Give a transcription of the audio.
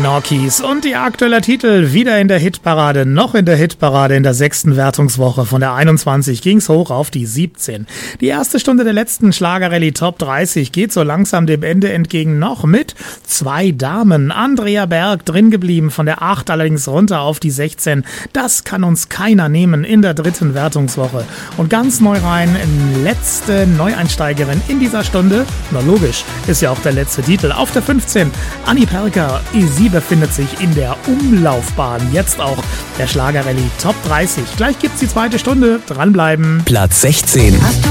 Norkis und die aktuelle Titel wieder in der Hitparade, noch in der Hitparade in der 6. Wertungswoche. Von der 21 ging's hoch auf die 17. Die erste Stunde der letzten Schlagerrallye Top 30 geht so langsam dem Ende entgegen, noch mit 2 Damen. Andrea Berg drin geblieben, von der 8 allerdings runter auf die 16. Das kann uns keiner nehmen in der 3. Wertungswoche. Und ganz neu rein, letzte Neueinsteigerin in dieser Stunde. Na logisch, ist ja auch der letzte Titel. Auf der 15, Anni Perker. Sie befindet sich in der Umlaufbahn. Jetzt auch der Schlagerrallye Top 30. Gleich gibt's die zweite Stunde. Dranbleiben. Platz 16.